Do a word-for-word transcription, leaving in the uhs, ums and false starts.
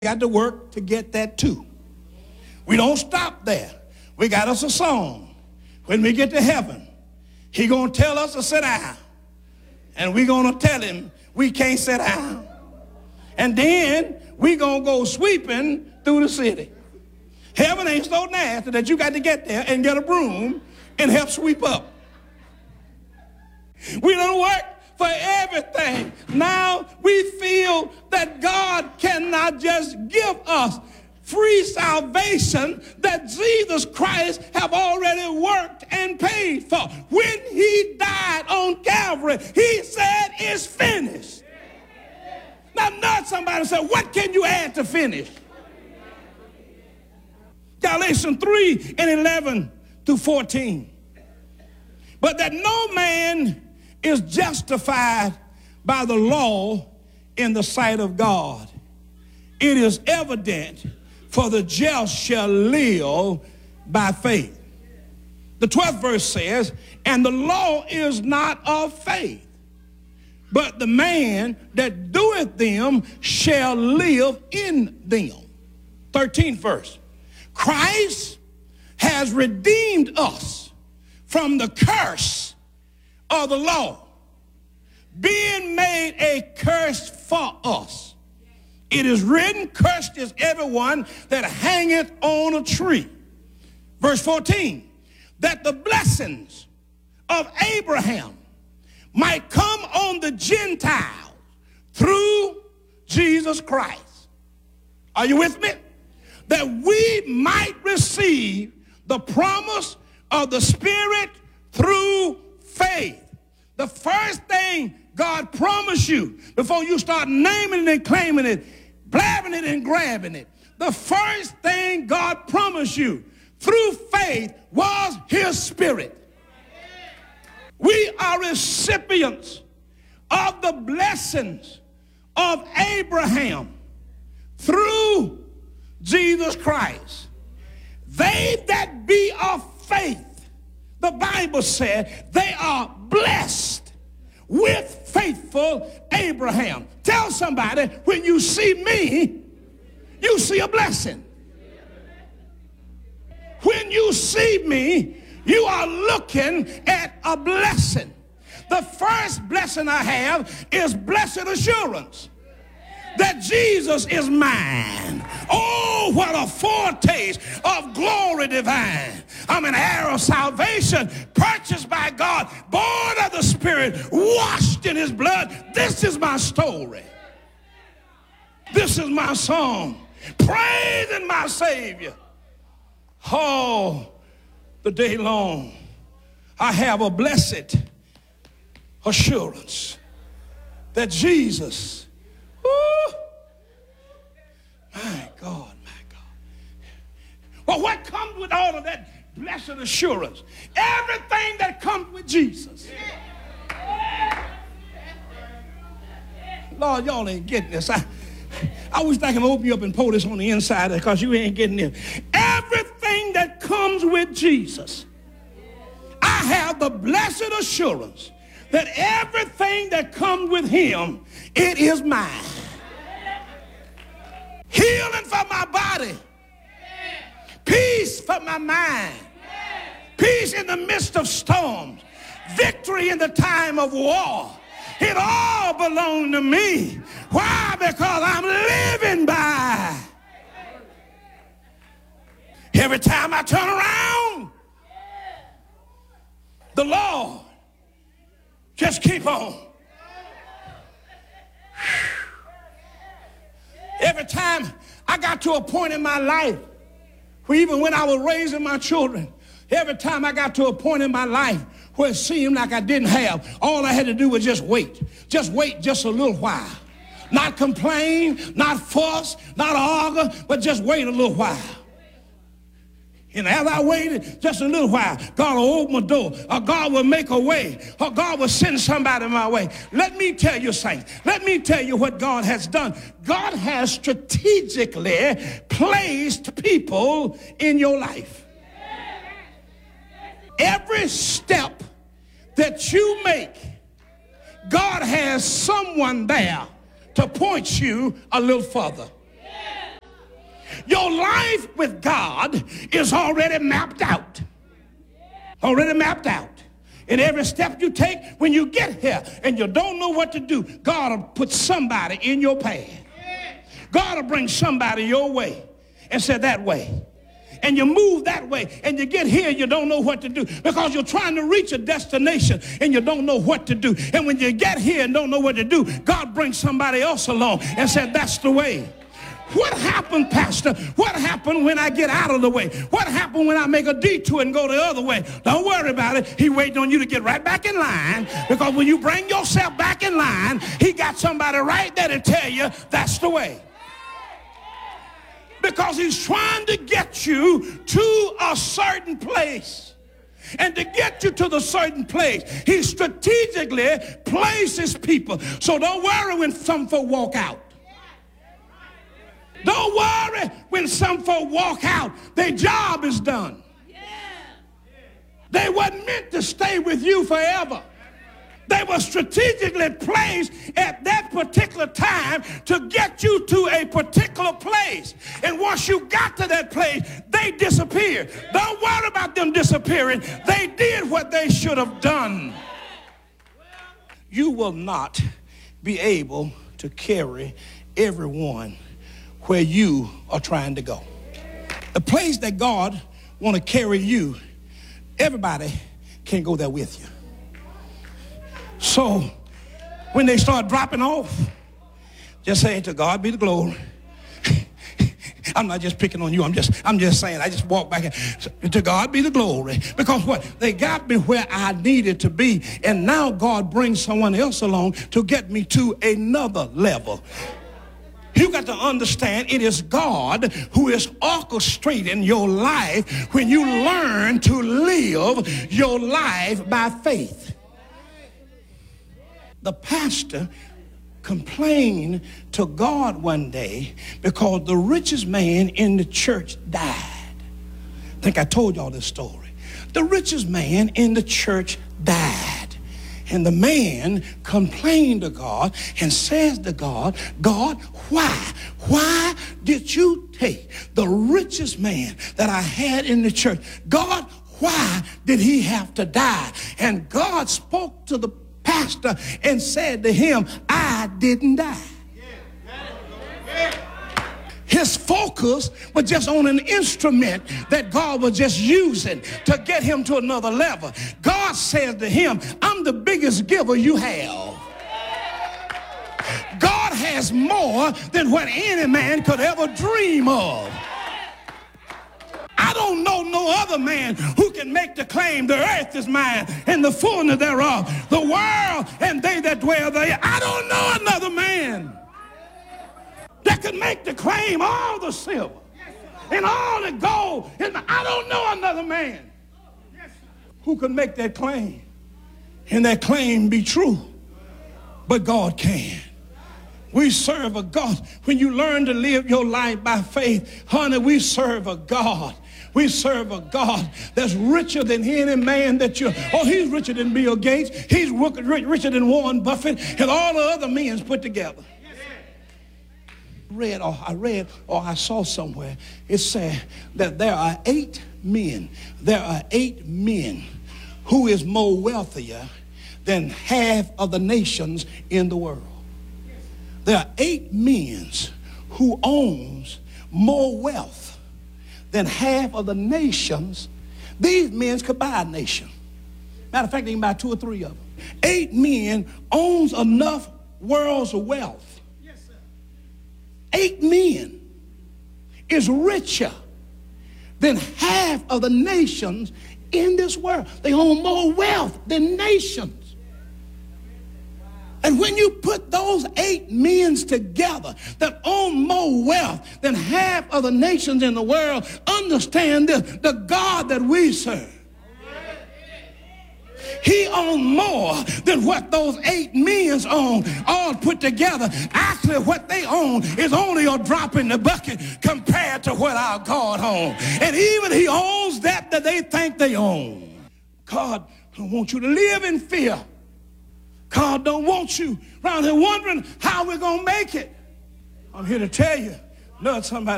got to work to get that too. We don't stop there. We got us a song. When we get to heaven, he gonna tell us to sit down. And we gonna tell him we can't sit down. And then we gonna go sweeping through the city. Heaven ain't so nasty that you got to get there and get a broom and help sweep up. We don't work for everything. Now we feel that God cannot just give us free salvation that Jesus Christ have already worked and paid for. When he died on Calvary, he said it's finished. Now not somebody said, what can you add to finish? Galatians three and eleven through fourteen. But that no man is justified by the law in the sight of God. It is evident, for the just shall live by faith. The twelfth verse says, and the law is not of faith, but the man that doeth them shall live in them. thirteenth verse. Christ has redeemed us from the curse of the law, being made a curse for us. It is written, cursed is everyone that hangeth on a tree. Verse fourteen, that the blessings of Abraham might come on the Gentiles through Jesus Christ. Are you with me? That we might receive the promise of the Spirit through faith. The first thing God promised you before you start naming it and claiming it, blabbing it and grabbing it, the first thing God promised you through faith was his Spirit. We are recipients of the blessings of Abraham through Jesus Christ. They that be of faith, the Bible said, they are blessed with faithful Abraham. Tell somebody, when you see me, you see a blessing. When you see me, you are looking at a blessing. The first blessing I have is blessed assurance that Jesus is mine. Oh, what a foretaste of glory divine. I'm an heir of salvation, purchased by God, born of the Spirit, washed in his blood. This is my story. This is my song, praising my Savior. All the day long, I have a blessed assurance that Jesus, woo, my God, my God. Well, what comes with all of that blessed assurance? Everything that comes with Jesus. Lord, y'all ain't getting this. I, I wish I could open you up and pull this on the inside because you ain't getting it. Everything that comes with Jesus, I have the blessed assurance that everything that comes with him, it is mine. Healing for my body, peace for my mind, peace in the midst of storms, victory in the time of war. It all belongs to me. Why? Because I'm living by. Every time I turn around, the Lord just keep on. Every time I got to a point in my life, where even when I was raising my children, every time I got to a point in my life where it seemed like I didn't have, all I had to do was just wait. Just wait just a little while. Not complain, not fuss, not argue, but just wait a little while. And as I waited just a little while, God will open a door, or God will make a way, or God will send somebody my way. Let me tell you, saints, let me tell you what God has done. God has strategically placed people in your life. Every step that you make, God has someone there to point you a little further. Your life with God is already mapped out. Already mapped out. And every step you take when you get here and you don't know what to do, God will put somebody in your path. God will bring somebody your way and say that way. And you move that way and you get here, you don't know what to do because you're trying to reach a destination and you don't know what to do. And when you get here and don't know what to do, God brings somebody else along and said, that's the way. What happened, Pastor? What happened when I get out of the way? What happened when I make a detour and go the other way? Don't worry about it. He waiting on you to get right back in line, because when you bring yourself back in line, he got somebody right there to tell you that's the way. Because he's trying to get you to a certain place. And to get you to the certain place, he strategically places people. So don't worry when some folk walk out. Don't worry when some folk walk out. Their job is done. They weren't meant to stay with you forever. They were strategically placed at that particular time to get you to a particular place. And once you got to that place, they disappeared. Don't worry about them disappearing. They did what they should have done. You will not be able to carry everyone where you are trying to go. The place that God want to carry you, everybody can't go there with you. So when they start dropping off, just say, to God be the glory. I'm not just picking on you. I'm just, I'm just saying, I just walk back. To God be the glory. Because what? They got me where I needed to be. And now God brings someone else along to get me to another level. You got to understand it is God who is orchestrating your life when you learn to live your life by faith. The pastor complained to God one day because the richest man in the church died. I think I told y'all this story. The richest man in the church died. And the man complained to God and says to God, God, why? Why did you take the richest man that I had in the church? God, why did he have to die? And God spoke to the pastor and said to him, I didn't die. His focus was just on an instrument that God was just using to get him to another level. God says to him, I'm the biggest giver you have. God has more than what any man could ever dream of. I don't know no other man who can make the claim, the earth is mine and the fullness thereof, the world and they that dwell there. I don't know another man that could make the claim, all the silver and all the gold. And I don't know another man who could make that claim and that claim be true. But God can. We serve a God. When you learn to live your life by faith, honey, we serve a God. We serve a God that's richer than any man that you, oh, he's richer than Bill Gates. He's richer than Warren Buffett and all the other men put together. Read or I read or I saw somewhere, it said that there are eight men, there are eight men who is more wealthier than half of the nations in the world. There are eight men who owns more wealth than half of the nations. These men could buy a nation. Matter of fact, they can buy two or three of them. Eight men owns enough world's wealth. Eight men is richer than half of the nations in this world. They own more wealth than nations. And when you put those eight men together that own more wealth than half of the nations in the world, understand this, the God that we serve, he owns more than what those eight men own all put together. Actually, what they own is only a drop in the bucket compared to what our God owns. And even he owns that that they think they own. God don't want you to live in fear. God don't want you around here wondering how we're going to make it. I'm here to tell you, Lord, somebody